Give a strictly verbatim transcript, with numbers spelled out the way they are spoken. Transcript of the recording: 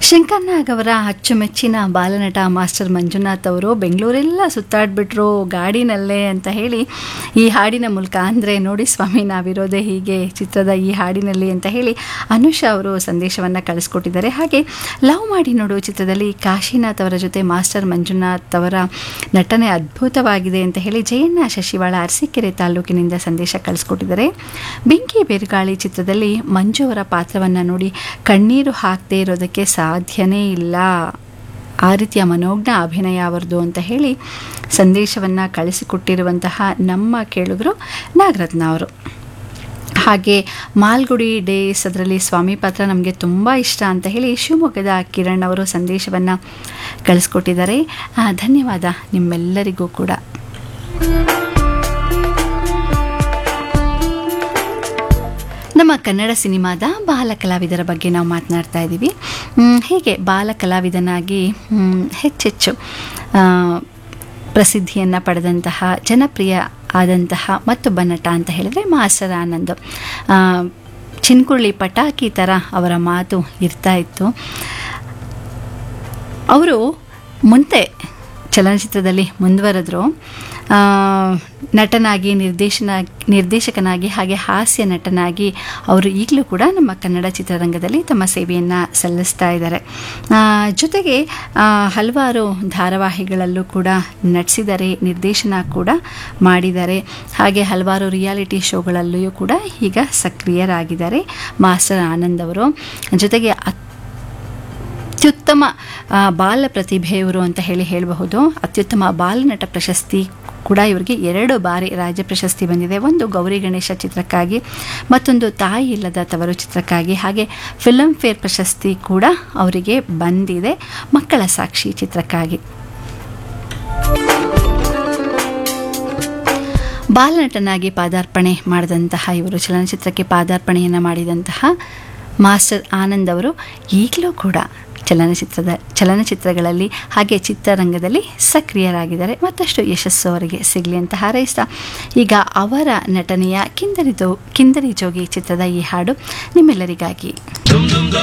ಶಂಕರ್ನಾಗ್ ಅವರ ಅಚ್ಚುಮೆಚ್ಚಿನ ಬಾಲನಟ ಮಾಸ್ಟರ್ ಮಂಜುನಾಥ್ ಅವರು ಬೆಂಗಳೂರೆಲ್ಲ ಸುತ್ತಾಡ್ಬಿಟ್ರು ಗಾಡಿನಲ್ಲೇ ಅಂತ ಹೇಳಿ ಈ ಹಾಡಿನ ಮೂಲಕ, ಅಂದರೆ ನೋಡಿ ಸ್ವಾಮಿ ನಾವಿರೋದೇ ಹೀಗೆ ಚಿತ್ರದ ಈ ಹಾಡಿನಲ್ಲಿ ಅಂತ ಹೇಳಿ ಅನುಷಾ ಅವರು ಸಂದೇಶವನ್ನು ಕಳಿಸ್ಕೊಟ್ಟಿದ್ದಾರೆ. ಹಾಗೆ ಲವ್ ಮಾಡಿ ನೋಡು ಚಿತ್ರದಲ್ಲಿ ಕಾಶಿನಾಥ್ ಅವರ ಜೊತೆ ಮಾಸ್ಟರ್ ಮಂಜುನಾಥ್ ಅವರ ನಟನೆ ಅದ್ಭುತವಾಗಿದೆ ಅಂತ ಹೇಳಿ ಜಯಣ್ಣ ಶಶಿವಾಳ ಅರಸೀಕೆರೆ ತಾಲೂಕಿನಿಂದ ಸಂದೇಶ ಕಳಿಸ್ಕೊಟ್ಟಿದ್ದಾರೆ. ಬೆಂಕಿ ಬೇರುಗಾಳಿ ಚಿತ್ರದಲ್ಲಿ ಮಂಜು ಅವರ ಪಾತ್ರವನ್ನು ನೋಡಿ ಕಣ್ಣೀರು ಹಾಕದೇ ಇರೋದಕ್ಕೆ ಸಾಧ್ಯನೇ ಇಲ್ಲ, ಆ ರೀತಿಯ ಮನೋಜ್ಞ ಅಭಿನಯ ಅವರದು ಅಂತ ಹೇಳಿ ಸಂದೇಶವನ್ನು ಕಳಿಸಿಕೊಟ್ಟಿರುವಂತಹ ನಮ್ಮ ಕೇಳುಗರು ನಾಗರತ್ನ ಅವರು. ಹಾಗೆ ಮಾಲ್ಗುಡಿ ಡೇಸ್ ಅದರಲ್ಲಿ ಸ್ವಾಮಿ ಪಾತ್ರ ನಮಗೆ ತುಂಬ ಇಷ್ಟ ಅಂತ ಹೇಳಿ ಶಿವಮೊಗ್ಗದ ಕಿರಣ್ ಅವರು ಸಂದೇಶವನ್ನು ಕಳಿಸ್ಕೊಟ್ಟಿದ್ದಾರೆ. ಧನ್ಯವಾದ ನಿಮ್ಮೆಲ್ಲರಿಗೂ ಕೂಡ. ನಮ್ಮ ಕನ್ನಡ ಸಿನಿಮಾದ ಬಾಲ ಕಲಾವಿದರ ಬಗ್ಗೆ ನಾವು ಮಾತನಾಡ್ತಾ ಇದ್ದೀವಿ. ಹೀಗೆ ಬಾಲ ಕಲಾವಿದನಾಗಿ ಹೆಚ್ಚೆಚ್ಚು ಪ್ರಸಿದ್ಧಿಯನ್ನು ಪಡೆದಂತಹ ಜನಪ್ರಿಯ ಆದಂತಹ ಮತ್ತೊಬ್ಬ ನಟ ಅಂತ ಹೇಳಿದರೆ ಮಾಸ್ಟರ್ ಆನಂದ್. ಚಿನ್ಕುಳ್ಳಿ ಪಟಾಕಿ ಥರ ಅವರ ಮಾತು ಇರ್ತಾ ಇತ್ತು. ಅವರು ಮುಂದೆ ಚಲನಚಿತ್ರದಲ್ಲಿ ಮುಂದುವರೆದ್ರು. ನಟನಾಗಿ ನಿರ್ದೇಶನ ನಿರ್ದೇಶಕನಾಗಿ ಹಾಗೆ ಹಾಸ್ಯ ನಟನಾಗಿ ಅವರು ಈಗಲೂ ಕೂಡ ನಮ್ಮ ಕನ್ನಡ ಚಿತ್ರರಂಗದಲ್ಲಿ ತಮ್ಮ ಸೇವೆಯನ್ನು ಸಲ್ಲಿಸ್ತಾ ಇದ್ದಾರೆ. ಜೊತೆಗೆ ಹಲವಾರು ಧಾರಾವಾಹಿಗಳಲ್ಲೂ ಕೂಡ ನಟಿಸಿದ್ದಾರೆ, ನಿರ್ದೇಶನ ಕೂಡ ಮಾಡಿದ್ದಾರೆ. ಹಾಗೆ ಹಲವಾರು ರಿಯಾಲಿಟಿ ಶೋಗಳಲ್ಲಿಯೂ ಕೂಡ ಈಗ ಸಕ್ರಿಯರಾಗಿದ್ದಾರೆ ಮಾಸ್ಟರ್ ಆನಂದ್ ಅವರು. ಜೊತೆಗೆ ಅತ್ಯುತ್ತಮ ಬಾಲ ಪ್ರತಿಭೆಯವರು ಅಂತ ಹೇಳಿ ಹೇಳಬಹುದು. ಅತ್ಯುತ್ತಮ ಬಾಲನಟ ಪ್ರಶಸ್ತಿ ಕೂಡ ಇವರಿಗೆ ಎರಡು ಬಾರಿ ರಾಜ್ಯ ಪ್ರಶಸ್ತಿ ಬಂದಿದೆ. ಒಂದು ಗೌರಿ ಗಣೇಶ ಚಿತ್ರಕ್ಕಾಗಿ, ಮತ್ತೊಂದು ತಾಯಿ ಇಲ್ಲದ ತವರು ಚಿತ್ರಕ್ಕಾಗಿ. ಹಾಗೆ ಫಿಲ್ಮ್ ಫೇರ್ ಪ್ರಶಸ್ತಿ ಕೂಡ ಅವರಿಗೆ ಬಂದಿದೆ ಮಕ್ಕಳ ಸಾಕ್ಷಿ ಚಿತ್ರಕ್ಕಾಗಿ. ಬಾಲನಟನಾಗಿ ಪಾದಾರ್ಪಣೆ ಮಾಡಿದಂತಹ ಇವರು, ಚಲನಚಿತ್ರಕ್ಕೆ ಪಾದಾರ್ಪಣೆಯನ್ನು ಮಾಡಿದಂತಹ ಮಾಸ್ಟರ್ ಆನಂದ್ ಅವರು ಈಗಲೂ ಕೂಡ ಚಲನಚಿತ್ರದ ಚಲನಚಿತ್ರಗಳಲ್ಲಿ ಹಾಗೆ ಚಿತ್ರರಂಗದಲ್ಲಿ ಸಕ್ರಿಯರಾಗಿದ್ದಾರೆ. ಮತ್ತಷ್ಟು ಯಶಸ್ಸು ಅವರಿಗೆ ಸಿಗಲಿ ಅಂತ ಹಾರೈಸ್ತಾ ಈಗ ಅವರ ನಟನೆಯ ಕಿಂದರಿ ಕಿಂದರಿ ಜೋಗಿ ಚಿತ್ರದ ಈ ಹಾಡು ನಿಮ್ಮೆಲ್ಲರಿಗಾಗಿ.